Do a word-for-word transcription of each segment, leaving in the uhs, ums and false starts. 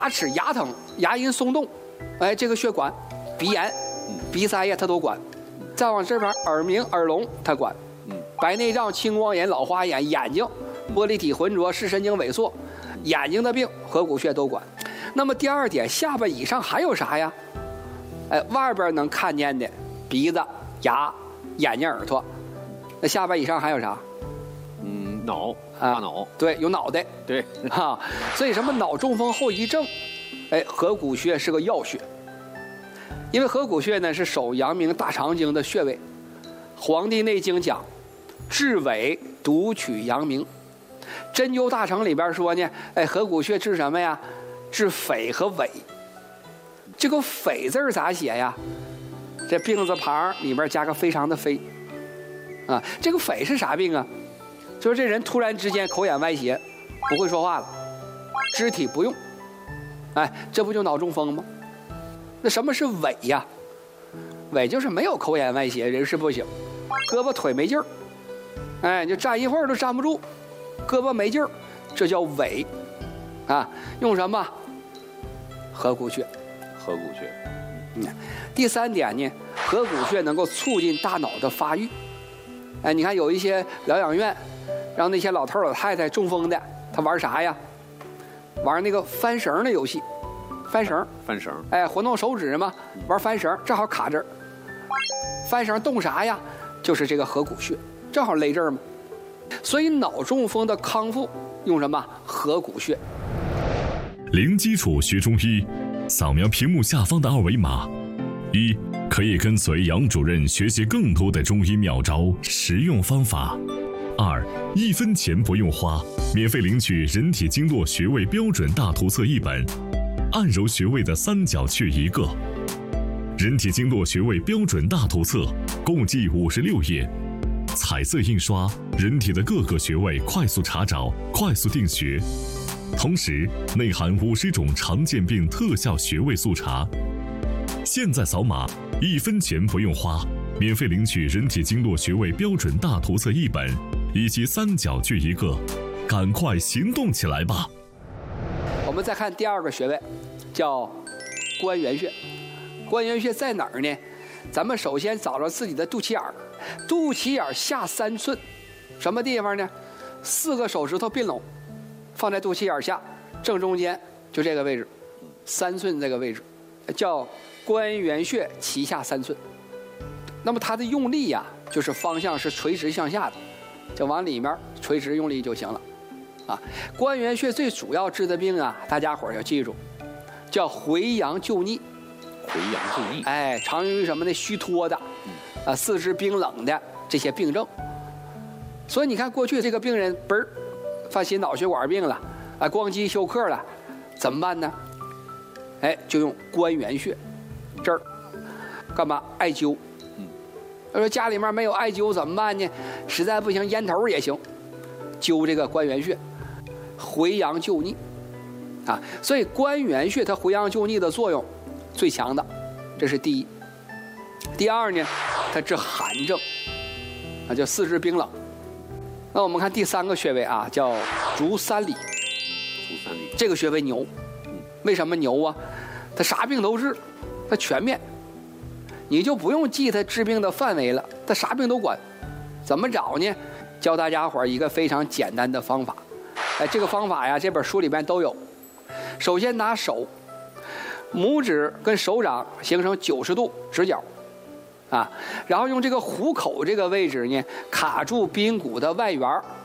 牙齿牙疼、牙龈松动，哎，这个血管，鼻炎、鼻塞呀，它都管。再往这边，耳鸣、耳聋，它管。白内障、青光眼、老花眼、眼睛、玻璃体浑浊、视神经萎缩，眼睛的病合谷穴都管。那么第二点，下巴以上还有啥呀？哎，外边能看见的鼻子、牙、眼睛、耳朵，那下巴以上还有啥？ 嗯，脑、大脑， 对，有脑袋， 对啊，所以什么脑中风后遗症，哎，合谷穴是个要穴，因为合谷穴呢是手阳明大肠经的穴位，《黄帝内经》讲，治伪独取阳明，针灸大成里边说呢，哎，合谷穴治什么呀？治匪和伪。这个匪字儿咋写呀？这病字旁里边加个非常的非，啊，这个匪是啥病啊？就是这人突然之间口眼歪斜，不会说话了，肢体不用，哎，这不就脑中风吗？那什么是伪呀？伪就是没有口眼歪斜，人事不省，胳膊腿没劲儿，哎，就站一会儿都站不住，胳膊没劲儿，这叫伪，啊，用什么？合谷穴。 合谷穴。 嗯，第三点呢，合谷穴能够促进大脑的发育。哎，你看有一些疗养院，让那些老头老太太中风的，他玩啥呀？玩那个翻绳的游戏，翻绳， 翻绳， 哎，活动手指嘛，玩翻绳，正好卡这儿。翻绳动啥呀？就是这个合谷穴，正好勒这儿嘛。所以脑中风的康复用什么？合谷穴。 零基础学中医，扫描屏幕下方的二维码，一可以跟随杨主任学习更多的中医妙招、实用方法；二一分钱不用花，免费领取人体经络穴位标准大图册一本，按揉穴位的三角穴一个。人体经络穴位标准大图册共计五十六页，彩色印刷，人体的各个穴位快速查找、快速定穴。同时内含五十种常见病特效穴位速查。现在扫码，一分钱不用花，免费领取人体经络穴位标准大图册一本，以及三角穴一个，赶快行动起来吧！ 我们再看第二个穴位，叫关元穴。关元穴在哪儿呢？咱们首先找着自己的肚脐眼儿，肚脐眼下三寸，什么地方呢？四个手指头并拢，放在肚脐眼下正中间，就这个位置，三寸这个位置，叫关元穴脐下三寸。那么它的用力呀、啊，就是方向是垂直向下的，就往里面垂直用力就行了。啊，关元穴最主要治的病啊，大家伙儿要记住，叫回阳救逆。 回阳救逆， 哎，常用于什么呢？虚脱的，啊，四肢冰冷的这些病症。所以你看，过去这个病人嘣儿犯心脑血管病了，啊，光肌休克了，怎么办呢？哎，就用关元穴这儿干嘛？艾灸。嗯，要说家里面没有艾灸怎么办呢？实在不行，烟头也行，灸这个关元穴，回阳救逆。啊，所以关元穴它回阳救逆的作用最强的，这是第一。第二呢，它治寒症，啊，叫四肢冰冷。那我们看第三个穴位啊，叫足三里。 足三里， 这个穴位牛，为什么牛啊？它啥病都治，它全面，你就不用记它治病的范围了，它啥病都管。怎么找呢？教大家伙一个非常简单的方法。哎，这个方法呀，这本书里边都有。首先拿手，拇指跟手掌形成九十度直角，啊，然后用这个虎口这个位置呢，卡住鼻阴骨的外缘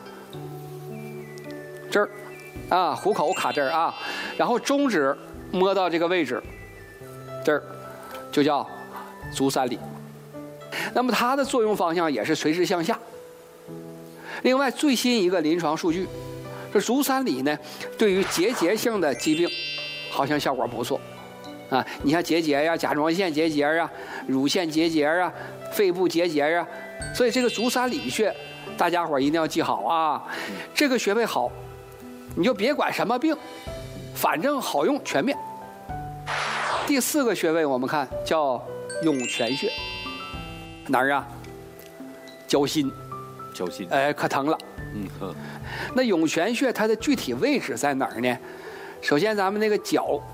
这儿，啊，虎口卡这儿啊，然后中指摸到这个位置，这儿就叫足三里。那么它的作用方向也是垂直向下。另外最新一个临床数据，这足三里呢，对于结节性的疾病，好像效果不错。啊，你像结节呀、甲状腺结节啊、乳腺结节啊、肺部结节啊，所以这个足三里穴，大家伙一定要记好啊。这个穴位好，你就别管什么病，反正好用，全面。第四个穴位我们看叫涌泉穴，哪儿啊？脚心， 脚心， 哎，可疼了。 嗯呵。 那涌泉穴它的具体位置在哪儿呢？首先咱们那个脚